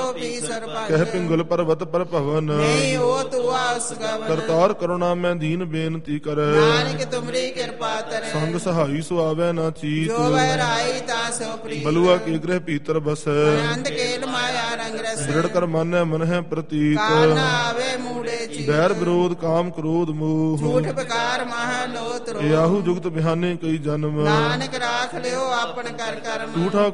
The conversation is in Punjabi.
ਪੀਸਰ ਕਹਿ ਭਜ ਪਿੰਗਲ ਪਰਬਤ ਪਰ ਭਵਨ ਨਹੀਂ ਹੋ ਤੂੰ ਆਸ ਗਵਨ ਕਰਤਾਰ ਕਰੁਣਾ ਮੈਂ ਦੀਨ ਬੇਨਤੀ ਕਰੈ ਨਾਨਕ ਤੁਮਰੀ ਕਿਰਪਾ ਤਰੇ ਸੰਗ ਸਹਾਈ ਸੁਆਵੈ ਨਾ ਚੀਤ ਜੋ ਵੈ ਰਾਈ ਤਾ ਸੋ ਪ੍ਰੀਤ ਬਲੂਆ ਕੇ ਗ੍ਰਹਿ ਭੀਤਰ ਬਸੈ ਆਨੰਦ ਕੇਲ ਮਾਇਆ ਰੰਗ ਰਸੈ ਦ੍ਰਿੜ ਕਰ ਮਾਨੈ ਮਨ ਹੈ ਪ੍ਰਤੀਤ ਕਾਲ ਨਾ ਆਵੇ ਮੂੜੇ ਚੀਤ ਬੈਰ ਵਿਰੋਧ ਕਾਮ ਕ੍ਰੋਧ ਮੋਹ ਝੂਠ ਬਕਾਰ ਮਹਾ ਲੋਤ ਰੋ ਯਾਹੂ ਜੁਗਤ ਬਿਹਾਨੇ ਕਈ ਜਨਮ ਨਾਨਕ ਰਾਖ ਲਿਓ ਆਪਨ ਕਰ ਕਰਮ ਝੂਠਾ